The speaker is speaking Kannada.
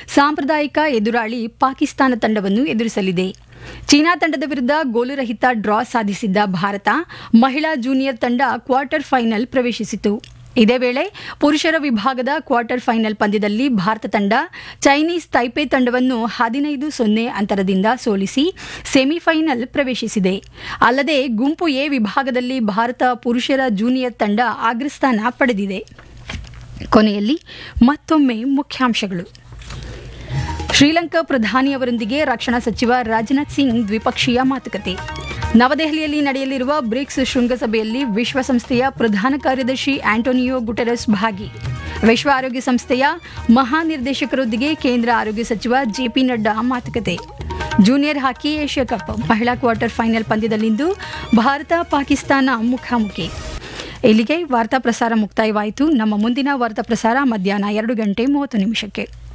ಸಾಂಪ್ರದಾಯಿಕ ಎದುರಾಳಿ ಪಾಕಿಸ್ತಾನ ತಂಡವನ್ನು ಎದುರಿಸಲಿದೆ. ಚೀನಾ ತಂಡದ ವಿರುದ್ಧ ಗೋಲುರಹಿತ ಡ್ರಾ ಸಾಧಿಸಿದ್ದ ಭಾರತ ಮಹಿಳಾ ಜೂನಿಯರ್ ತಂಡ ಕ್ವಾರ್ಟರ್ ಫೈನಲ್ ಪ್ರವೇಶಿಸಿತು. ಇದೇ ವೇಳೆ ಪುರುಷರ ವಿಭಾಗದ ಕ್ವಾರ್ಟರ್ ಫೈನಲ್ ಪಂದ್ಯದಲ್ಲಿ ಭಾರತ ತಂಡ ಚೈನೀಸ್ ತೈಪೆ ತಂಡವನ್ನು 15-0 ಅಂತರದಿಂದ ಸೋಲಿಸಿ ಸೆಮಿಫೈನಲ್ ಪ್ರವೇಶಿಸಿದೆ. ಅಲ್ಲದೆ ಗುಂಪು ಎ ವಿಭಾಗದಲ್ಲಿ ಭಾರತ ಪುರುಷರ ಜೂನಿಯರ್ ತಂಡ ಅಗ್ರಸ್ಥಾನ ಪಡೆದಿದೆ. ಕೊನೆಯಲ್ಲಿ ಮತ್ತೊಮ್ಮೆ ಮುಖ್ಯಾಂಶಗಳು. ಶ್ರೀಲಂಕಾ ಪ್ರಧಾನಿಯವರೊಂದಿಗೆ ರಕ್ಷಣಾ ಸಚಿವ ರಾಜನಾಥ್ ಸಿಂಗ್ ದ್ವಿಪಕ್ಷೀಯ ಮಾತುಕತೆ. ನವದೆಹಲಿಯಲ್ಲಿ ನಡೆಯಲಿರುವ ಬ್ರಿಕ್ಸ್ ಶೃಂಗಸಭೆಯಲ್ಲಿ ವಿಶ್ವಸಂಸ್ಥೆಯ ಪ್ರಧಾನ ಕಾರ್ಯದರ್ಶಿ ಆಂಟೋನಿಯೋ ಗುಟೆರಸ್ ಭಾಗಿ. ವಿಶ್ವ ಆರೋಗ್ಯ ಸಂಸ್ಥೆಯ ಮಹಾನಿರ್ದೇಶಕರೊಂದಿಗೆ ಕೇಂದ್ರ ಆರೋಗ್ಯ ಸಚಿವ ಜೆಪಿ ನಡ್ಡಾ ಮಾತುಕತೆ. ಜೂನಿಯರ್ ಹಾಕಿ ಏಷ್ಯಾ ಕಪ್ ಮಹಿಳಾ ಕ್ವಾರ್ಟರ್ ಫೈನಲ್ ಪಂದ್ಯದಲ್ಲಿಂದು ಭಾರತ ಪಾಕಿಸ್ತಾನ ಮುಖಾಮುಖಿ. ಇಲ್ಲಿಗೆ ವಾರ್ತಾ ಪ್ರಸಾರ ಮುಕ್ತಾಯವಾಯಿತು. ನಮ್ಮ ಮುಂದಿನ ವಾರ್ತಾ ಪ್ರಸಾರ ಮಧ್ಯಾಹ್ನ 2:30